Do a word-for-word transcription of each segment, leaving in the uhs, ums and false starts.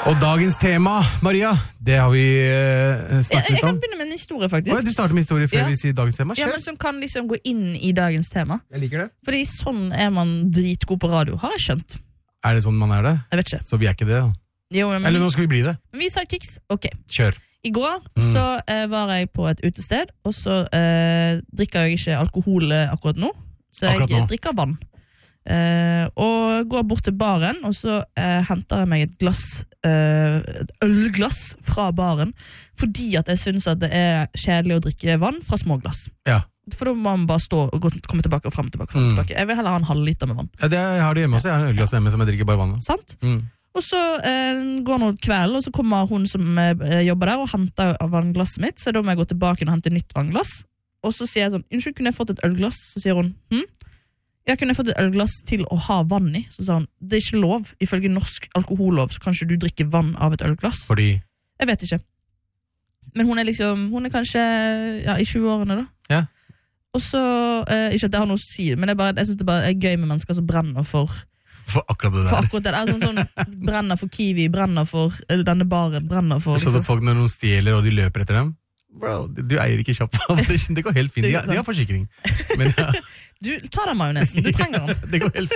Og dagens tema, Maria, det har vi uh, snakket jeg, jeg kan om. begynne med en historie, faktisk. Åh, du starter med historie før ja. vi sier dagens tema. Kjør. Ja, men som kan liksom gå inn i dagens tema. Jeg liker det. Fordi sånn er man dritgod på radio, har jeg skjønt. Er det sånn man er det? Jeg vet ikke. Så vi er ikke det, da. Jo, men, Eller nå skal vi bli det. Men vi sa Kicks, ok. Kjør. I går mm. så eh, var jeg på et utested, og så eh, drikker jeg ikke alkohol akkurat nå, så jeg nå. drikker vann. Eh, og går bort til baren, og så eh, henter jeg meg et glass, eh, et ølglass fra baren, fordi at jeg synes at det er kjedelig å drikke vann fra små glass. Ja. For da må man bare stå og gå, komme tilbake og frem tilbake, frem, mm. tilbake. Jeg vil heller ha en halv liter med vann. Ja, det er, jeg har det hjemme også. Jeg har en ølglass hjemme som jeg drikker bare vann. Sant? Mm. Og så eh, går nå kvelden, og så kommer hun som eh, jobber der og henter vannglasset mitt, så da må jeg gå tilbake og hente nytt vannglass. Og så sier jeg sånn, unnskyld, kunne jeg fått et ølglass? Så sier hun, hm? Jeg kunne fått et ølglass til å ha vann i. Så sa hun, det er ikke lov. Ifølge norsk alkohollov så kan ikke du drikke vann av et ølglass. Fordi? Jeg vet ikke. Men hun er liksom, hun er kanskje ja, i tjue-årene da. Ja. Og så, eh, ikke at det har noe å si, men jeg, bare, jeg synes det bare er gøy med mennesker som brenner for For akkurat det der. For akkurat det der. Sånn, sånn, brenner for Kiwi, brenner for denne baren, brenner for... Liksom. Så det folk når noen stjeler og de løper etter dem? Bro, du eier ikke kjappa. Det går helt fint. De har, de har forsikring. Men ja... Du, ta den majonesen, du trenger den. Det går helt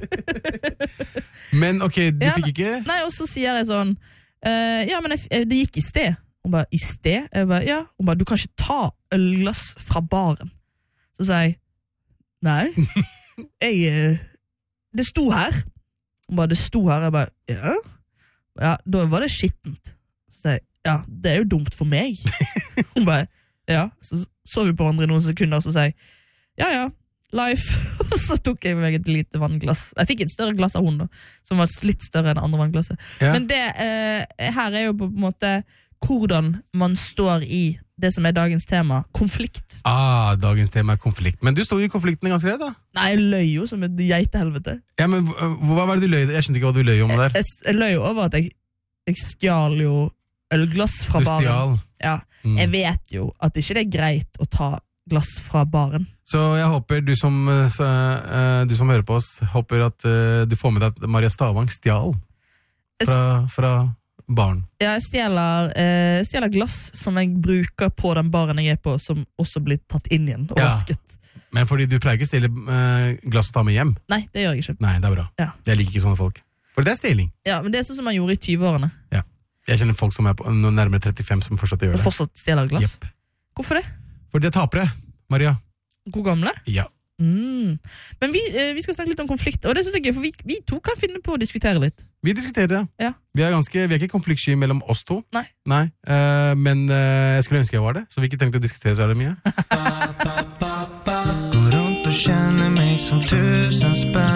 fint. Men ok, du ja, fikk ikke... Nei, og så sier jeg sånn uh, ja, men jeg, det gikk i sted. Hun bare, i sted? Jeg bare, ja. Hun bare, du kan ikke ta ølglass fra baren. Så sier jeg, nei. Jeg, uh, det sto her. Hun bare, det sto her. Jeg bare, ja. Ja, da var det skittent. Så sier jeg, ja, det er jo dumt for meg. Hun bare, ja. Så så vi på hverandre i noen sekunder, og så sier jeg, ja, ja. Life. Og så tok jeg med meg et lite vannglass. Jeg fikk et større glass av hun da, som var litt større enn andre vannglasset. Ja. Men det eh, her er jo på en måte hvordan man står i det som er dagens tema, konflikt. Ah, dagens tema er konflikt. Men du stod i konflikten ganske redd da? Nei, jeg løy jo som et geitehelvete. Ja, men hva var det du løy? Jeg skjønte ikke hva du løy om der. Jeg, jeg, jeg løy jo over at jeg, jeg stjal jo ølglass fra baren. Du stjal? Ja. Mm. Jeg vet jo at ikke det er greit å ta glass fra baren. Så jeg håper du som, så, uh, du som hører på oss, håper at uh, du får med deg at Maria Stavang stjal fra, fra baren. Ja, jeg stjeler, uh, stjeler glass som jeg bruker på den baren jeg er på, som også blir tatt inn igjen og ja. Vasket. Men fordi du pleier ikke stjele uh, glass å ta med hjem? Nei, det gjør jeg ikke. Nei, det er bra. Ja. Jeg liker ikke sånne folk. For det er stjeling. Ja, men det er sånn som man gjorde i tjue-årene. Ja. Jeg kjenner folk som er på nærmere trettifem som fortsatt gjør det. Som fortsatt stjeler glass? Yep. Hvorfor det? Fordi de er tapere, Maria. Hvor gamle? Ja. Mm. Men vi, eh, vi skal snakke litt om konflikt, og det synes jeg er gøy, for vi, vi to kan finne på å diskutere litt. Vi diskuterer det. Ja. Vi er, ganske, vi er ikke konfliktsky mellom oss to. Nei. Nei. Uh, men uh, jeg skulle ønske jeg var det, så vi ikke trengte å diskutere så er det mye. Gå rundt og kjenne meg som tusen spenn.